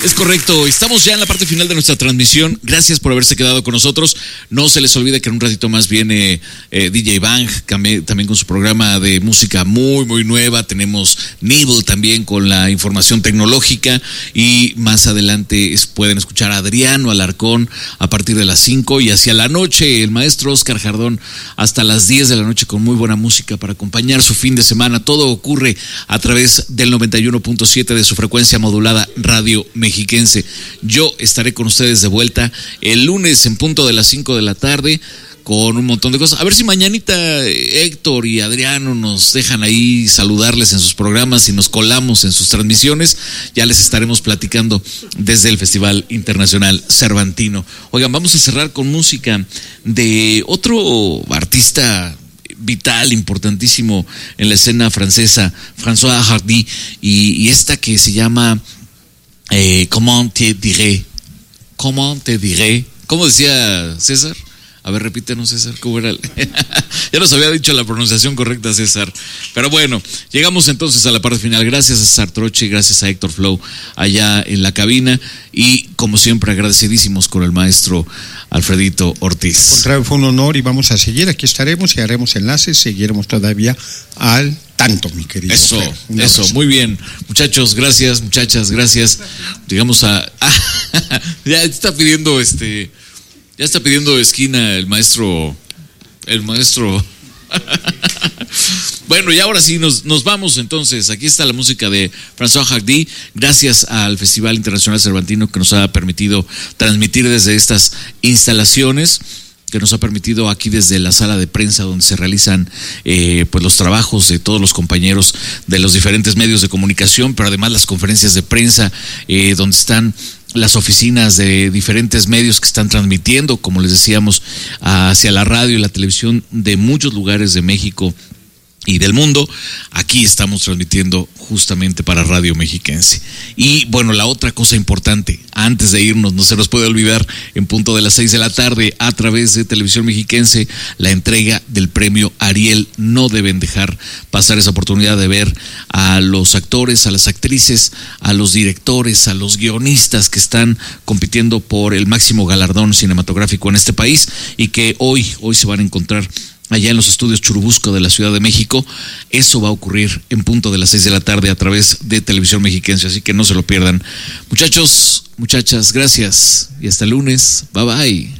Es correcto, estamos ya en la parte final de nuestra transmisión. Gracias por haberse quedado con nosotros. No se les olvide que en un ratito más viene DJ Bang, también con su programa de música muy nueva. Tenemos Nibble también con la información tecnológica. Y más adelante pueden escuchar a Adriano Alarcón a partir de las 5 y hacia la noche el maestro Oscar Jardón hasta las 10 de la noche con muy buena música para acompañar su fin de semana. Todo ocurre a través del 91.7 de su frecuencia modulada Radio Mexiquense. Yo estaré con ustedes de vuelta el lunes en punto de las 5 de la tarde con un montón de cosas. A ver si mañanita Héctor y Adriano nos dejan ahí saludarles en sus programas y nos colamos en sus transmisiones. Ya les estaremos platicando desde el Festival Internacional Cervantino. Oigan, vamos a cerrar con música de otro artista vital, importantísimo en la escena francesa, François Hardy, y esta que se llama Comment te diré. ¿Cómo decía César? A ver, repítenos, César, ¿cómo era? Ya nos había dicho la pronunciación correcta, César. Pero bueno, llegamos entonces a la parte final. Gracias a César Troche, gracias a Héctor Flow allá en la cabina. Y como siempre, agradecidísimos con el maestro Alfredito Ortiz. Al contrario, fue un honor y vamos a seguir. Aquí estaremos y haremos enlaces. Seguiremos todavía al tanto, mi querido. Eso, muy bien. Muchachos, gracias. Muchachas, gracias. Digamos ya está pidiendo Ya está pidiendo esquina el maestro. Bueno, y ahora sí nos vamos entonces. Aquí está la música de François Hardy. Gracias al Festival Internacional Cervantino que nos ha permitido transmitir desde estas instalaciones, que nos ha permitido aquí desde la sala de prensa donde se realizan pues los trabajos de todos los compañeros de los diferentes medios de comunicación, pero además las conferencias de prensa donde están las oficinas de diferentes medios que están transmitiendo, como les decíamos, hacia la radio y la televisión de muchos lugares de México y del mundo. Aquí estamos transmitiendo justamente para Radio Mexiquense. Y bueno, la otra cosa importante, antes de irnos, no se nos puede olvidar, en punto de las 6 de la tarde, a través de Televisión Mexiquense, la entrega del premio Ariel. No deben dejar pasar esa oportunidad de ver a los actores, a las actrices, a los directores, a los guionistas que están compitiendo por el máximo galardón cinematográfico en este país y que hoy se van a encontrar allá en los estudios Churubusco de la Ciudad de México. Eso va a ocurrir en punto de las 6 de la tarde a través de Televisión Mexiquense, así que no se lo pierdan. Muchachos, muchachas, gracias y hasta el lunes. Bye bye.